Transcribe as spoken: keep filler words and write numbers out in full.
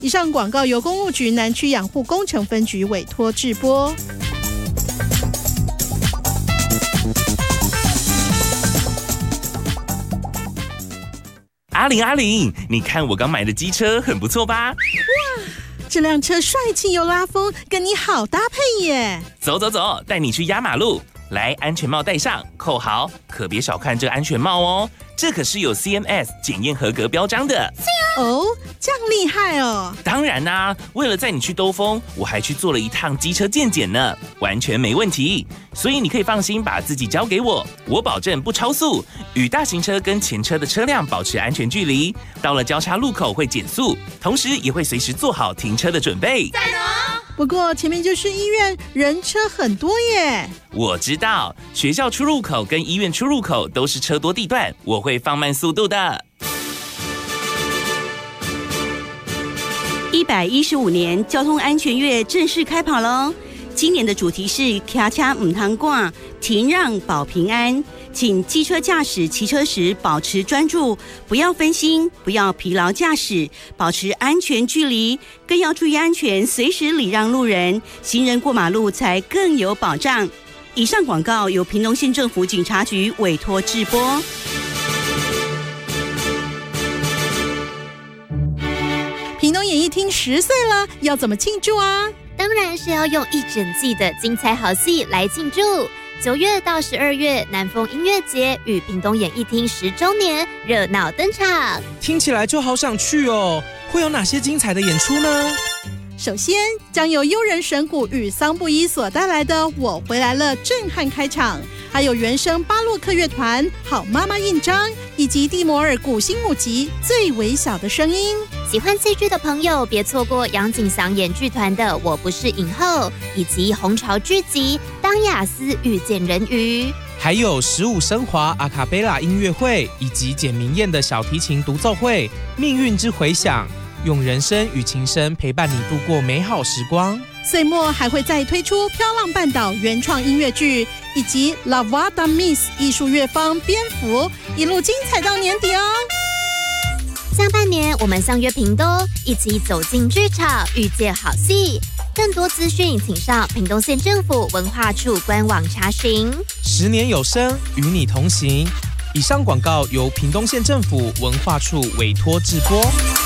以上广告由公务局南区养护工程分局委托制播。 阿玲阿玲，你看我刚买的机车很不错吧？ 哇，这辆车帅气又拉风，跟你好搭配耶！ 走走走，带你去压马路。来，安全帽戴上，扣好，可别小看这个安全帽哦，这可是有 C M S 检验合格标章的。 哦，这样厉害哦！ 当然啦、啊，为了载你去兜风，我还去做了一趟机车健检呢，完全没问题。所以你可以放心把自己交给我，我保证不超速，与大型车跟前车的车辆保持安全距离。到了交叉路口会减速，同时也会随时做好停车的准备。 赞哦！不过前面就是医院，人车很多耶。 我知道，学校出入口跟医院出入口都是车多地段，我会放慢速度的。 一百一十五年交通安全月正式开跑喽！今年的主题是骑车唔通赶，停让保平安。请机车驾驶骑车时保持专注，不要分心，不要疲劳驾驶，保持安全距离，更要注意安全，随时礼让路人，行人过马路才更有保障。以上广告由屏东县政府警察局委托制播。 屏东演艺厅十岁了，要怎么庆祝啊？ 当然是要用一整季的精彩好戏来庆祝。九月到十二月，南风音乐节与屏东演艺厅十周年热闹登场。 听起来就好想去哦！会有哪些精彩的演出呢？ 首先，将由悠人神鼓与桑布伊所带来的《我回来了》震撼开场，还有原声巴洛克乐团、好妈妈印章以及蒂摩尔古新舞集《最微小的声音》。 喜欢戏剧的朋友，别错过杨景祥演剧团的《我不是影后》，以及红潮剧集《当雅思遇见人鱼》， 还有十五升华阿卡贝拉音乐会，以及简明燕的小提琴独奏会《命运之回响》，用人声与琴声陪伴你度过美好时光。 岁末还会再推出《飘浪半岛》原创音乐剧，以及 La Voix d'un Miss 艺术乐坊蝙蝠，一路精彩到年底哦！ 下半年我们相约屏东，一起走进剧场，遇见好戏。更多资讯请上屏东县政府文化处官网查询。 十年有声，与你同行。以上广告由屏东县政府文化处委托制播。